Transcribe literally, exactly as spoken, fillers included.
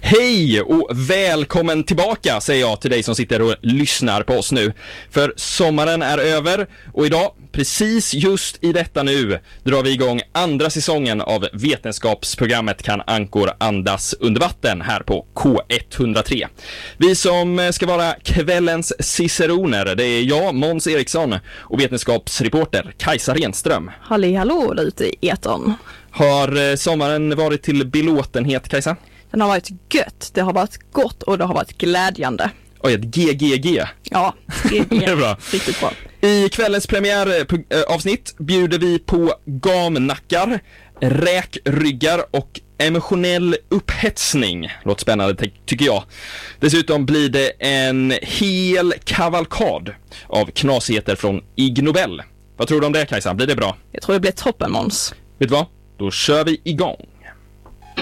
Hej och välkommen tillbaka, säger jag till dig som sitter och lyssnar på oss nu. För sommaren är över och idag, precis just i detta nu, drar vi igång andra säsongen av vetenskapsprogrammet Kan ankor andas under vatten här på K etthundratre. Vi som ska vara kvällens ciceroner, det är jag, Måns Eriksson, och vetenskapsreporter Kajsa Renström. Halli hallå där ute i etern. Har sommaren varit till belåtenhet, Kajsa? Den har varit gött, det har varit gott och det har varit glädjande. Oj, ett G G G. Ja, G G G. Det är bra. Riktigt bra. I kvällens premiäravsnitt bjuder vi på gamnackar, räkryggar och emotionell upphetsning. Låter spännande, ty- tycker jag. Dessutom blir det en hel kavalkad av knasigheter från Ig Nobel. Vad tror du om det, Kajsa? Blir det bra? Jag tror det blir toppen, Måns. Vet du vad? Då kör vi igång.